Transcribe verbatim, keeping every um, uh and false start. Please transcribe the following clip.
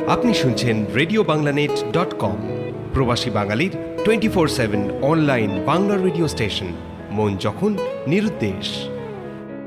আপনি শুনছেন radio বাংলানেট dot com, প্রবাসী বাঙালির twenty four seven online Bangla radio station, মন যখন নিরুদ্দেশ।